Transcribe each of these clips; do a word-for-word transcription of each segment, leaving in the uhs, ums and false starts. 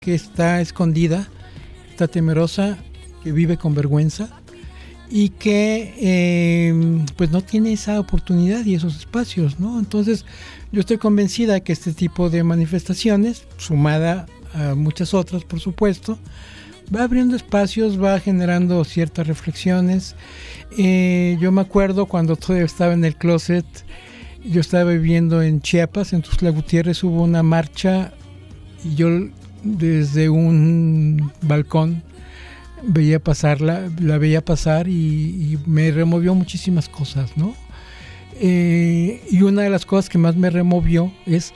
que está escondida, está temerosa, que vive con vergüenza y que eh, pues no tiene esa oportunidad y esos espacios, ¿no? Entonces yo estoy convencida que este tipo de manifestaciones, sumada a muchas otras por supuesto, va abriendo espacios, va generando ciertas reflexiones. Eh, yo me acuerdo cuando todavía estaba en el closet, yo estaba viviendo en Chiapas, en Tuxtla Gutiérrez, hubo una marcha y yo desde un balcón veía pasarla, la veía pasar y, y me removió muchísimas cosas, ¿no? Eh, y una de las cosas que más me removió es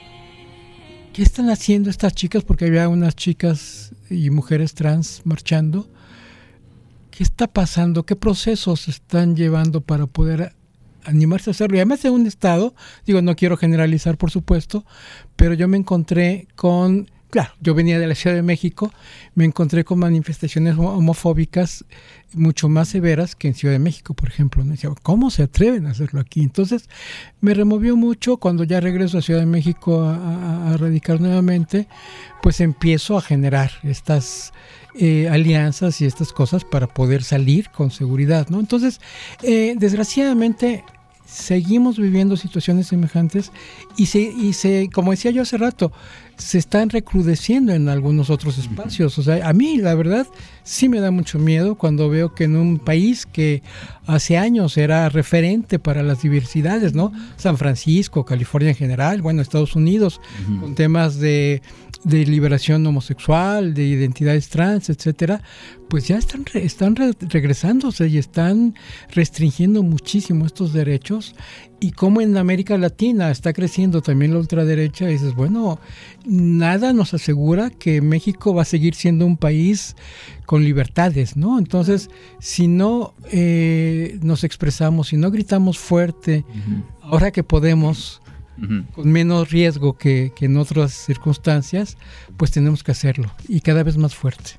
¿qué están haciendo estas chicas? Porque había unas chicas y mujeres trans marchando. ¿Qué está pasando? ¿Qué procesos están llevando para poder animarse a hacerlo? Y además de un estado, digo, no quiero generalizar por supuesto, pero yo me encontré con... Claro, yo venía de la Ciudad de México, me encontré con manifestaciones homofóbicas mucho más severas que en Ciudad de México, por ejemplo. Me decía, ¿cómo se atreven a hacerlo aquí? Entonces, me removió mucho. Cuando ya regreso a Ciudad de México a, a, a radicar nuevamente, pues empiezo a generar estas eh, alianzas y estas cosas para poder salir con seguridad, ¿no? Entonces, eh, desgraciadamente... seguimos viviendo situaciones semejantes y se, y se, como decía yo hace rato, se están recrudeciendo en algunos otros espacios. O sea, a mí la verdad sí me da mucho miedo cuando veo que en un país que hace años era referente para las diversidades, ¿no? San Francisco, California en general, bueno, Estados Unidos, uh-huh. con temas de, de liberación homosexual, de identidades trans, etcétera, pues ya están, re, están re, regresándose y están restringiendo muchísimo estos derechos. Y como en América Latina está creciendo también la ultraderecha, y dices, bueno, nada nos asegura que México va a seguir siendo un país con libertades, ¿no? Entonces, si no eh, nos expresamos, si no gritamos fuerte, uh-huh. ahora que podemos, uh-huh. con menos riesgo que, que en otras circunstancias, pues tenemos que hacerlo, y cada vez más fuerte.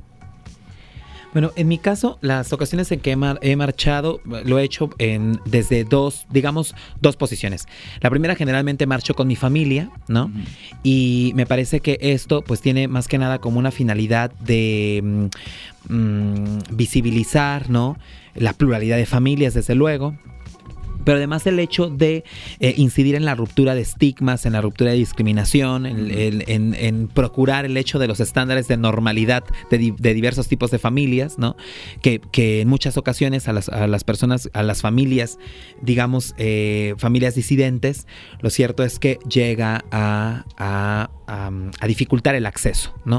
Bueno, en mi caso, las ocasiones en que he, mar- he marchado, lo he hecho en, desde dos, digamos, dos posiciones. La primera, generalmente marcho con mi familia, ¿no? Uh-huh. Y me parece que esto, pues, tiene más que nada como una finalidad de mm, visibilizar, ¿no? La pluralidad de familias, desde luego. Pero además el hecho de eh, incidir en la ruptura de estigmas, en la ruptura de discriminación, en, en, en, en procurar el hecho de los estándares de normalidad de, di, de diversos tipos de familias, ¿no? Que, que en muchas ocasiones a las, a las personas, a las familias, digamos, eh, familias disidentes, lo cierto es que llega a, a, a, a dificultar el acceso, ¿no?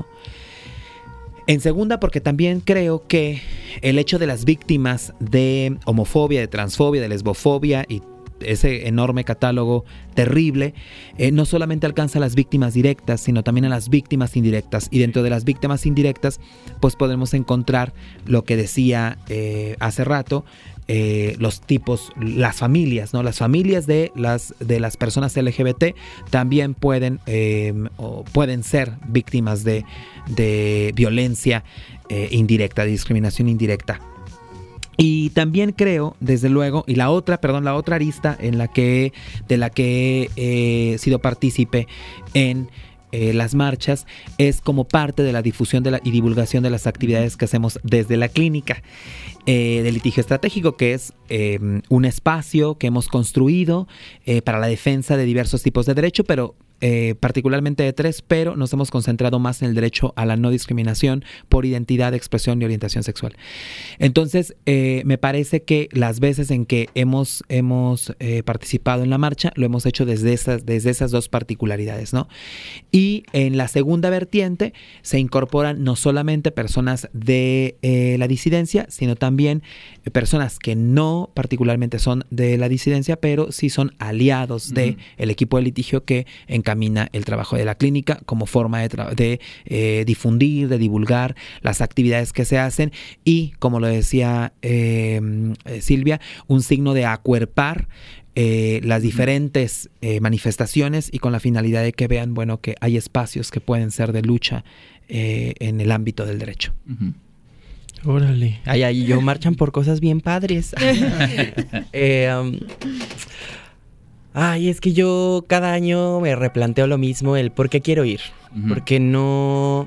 En segunda, porque también creo que el hecho de las víctimas de homofobia, de transfobia, de lesbofobia y ese enorme catálogo terrible, eh, no solamente alcanza a las víctimas directas, sino también a las víctimas indirectas. Y dentro de las víctimas indirectas, pues podemos encontrar lo que decía eh, hace rato, Eh, los tipos, las familias, ¿no? Las familias de las de las personas L G B T también pueden eh, o pueden ser víctimas de, de violencia eh, indirecta, de discriminación indirecta. Y también creo, desde luego, y la otra, perdón, la otra arista en la que de la que he sido partícipe en Eh, las marchas es como parte de la difusión de la, y divulgación de las actividades que hacemos desde la clínica eh, de litigio estratégico, que es eh, un espacio que hemos construido eh, para la defensa de diversos tipos de derecho, pero eh, particularmente de tres, pero nos hemos concentrado más en el derecho a la no discriminación por identidad, expresión y orientación sexual. Entonces, eh, me parece que las veces en que hemos, hemos eh, participado en la marcha, lo hemos hecho desde esas, desde esas dos particularidades, ¿no? Y en la segunda vertiente se incorporan no solamente personas de eh, la disidencia, sino también personas que no particularmente son de la disidencia, pero sí son aliados del uh-huh. de equipo de litigio que encamina el trabajo de la clínica como forma de, tra- de eh, difundir, de divulgar las actividades que se hacen y, como lo decía eh, Silvia, un signo de acuerpar Eh, las diferentes eh, manifestaciones y con la finalidad de que vean, bueno, que hay espacios que pueden ser de lucha eh, en el ámbito del derecho. Uh-huh. Órale. Ay, ay, yo marchan por cosas bien padres. eh, um, Ay, es que yo cada año me replanteo lo mismo, el por qué quiero ir. Uh-huh. Porque no,